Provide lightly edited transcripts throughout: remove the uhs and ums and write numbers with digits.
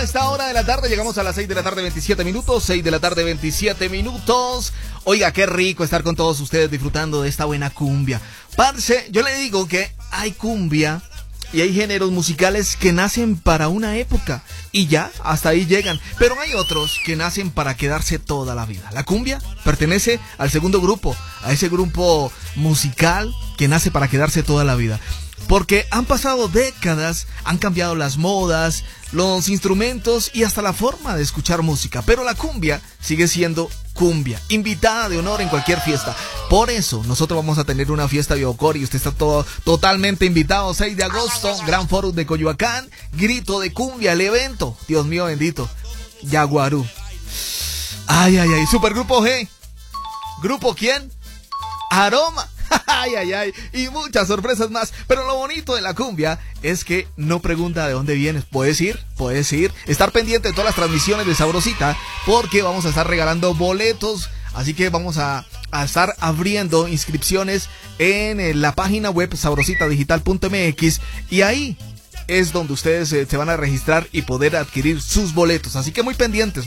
a esta hora de la tarde. Llegamos a las 6 de la tarde, 27 minutos. 6 de la tarde, 27 minutos. Oiga, qué rico estar con todos ustedes disfrutando de esta buena cumbia. Parce, yo le digo que hay cumbia y hay géneros musicales que nacen para una época y ya, hasta ahí llegan. Pero hay otros que nacen para quedarse toda la vida. La cumbia pertenece al segundo grupo, a ese grupo musical que nace para quedarse toda la vida. Porque han pasado décadas, han cambiado las modas, los instrumentos y hasta la forma de escuchar música. Pero la cumbia sigue siendo cumbia, invitada de honor en cualquier fiesta. Por eso nosotros vamos a tener una fiesta Viejo Cori. Usted está totalmente invitado. 6 de agosto, Gran Foro de Coyoacán, Grito de Cumbia, el evento. Dios mío bendito. Yaguarú. Ay, ay, ay. Supergrupo G. ¿Grupo quién? Aroma. Ay, ay, ay, y muchas sorpresas más. Pero lo bonito de la cumbia es que no pregunta de dónde vienes. Puedes ir, estar pendiente de todas las transmisiones de Sabrosita, porque vamos a estar regalando boletos. Así que vamos a estar abriendo inscripciones en la página web sabrositadigital.mx, y ahí es donde ustedes se van a registrar y poder adquirir sus boletos. Así que muy pendientes,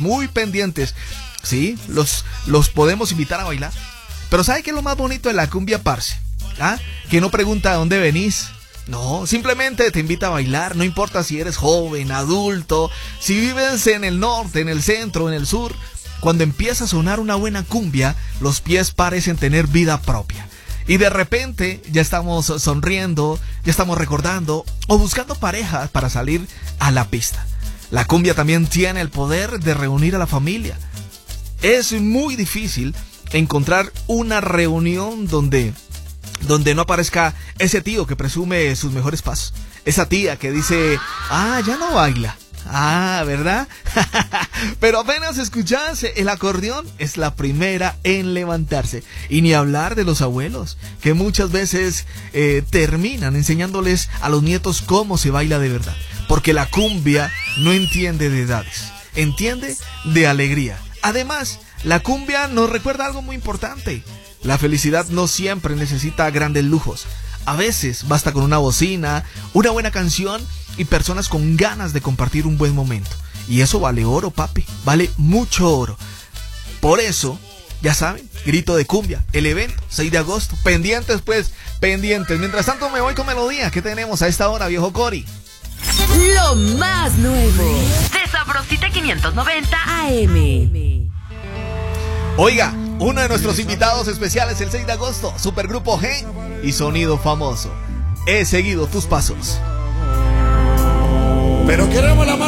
sí, los podemos invitar a bailar. Pero ¿sabe qué es lo más bonito de la cumbia, parce? ¿Ah? Que no pregunta de dónde venís. No, simplemente te invita a bailar. No importa si eres joven, adulto, si vives en el norte, en el centro, en el sur. Cuando empieza a sonar una buena cumbia, los pies parecen tener vida propia. Y de repente ya estamos sonriendo, ya estamos recordando o buscando parejas para salir a la pista. La cumbia también tiene el poder de reunir a la familia. Es muy difícil encontrar una reunión donde no aparezca ese tío que presume sus mejores pasos, esa tía que dice, ya no baila, ¿verdad? Pero apenas escuchas el acordeón, es la primera en levantarse. Y ni hablar de los abuelos, que muchas veces terminan enseñándoles a los nietos cómo se baila de verdad, porque la cumbia no entiende de edades, entiende de alegría. Además, la cumbia nos recuerda algo muy importante. La felicidad no siempre necesita grandes lujos. A veces basta con una bocina, una buena canción y personas con ganas de compartir un buen momento. Y eso vale oro, papi. Vale mucho oro. Por eso, ya saben, Grito de Cumbia, el evento, 6 de agosto. Pendientes, pues, pendientes. Mientras tanto me voy con melodía. ¿Qué tenemos a esta hora, Viejo Cori? Lo más nuevo de Sabrosita 590 AM. Oiga, uno de nuestros invitados especiales el 6 de agosto, Supergrupo G y Sonido Famoso. He seguido tus pasos. Pero queremos la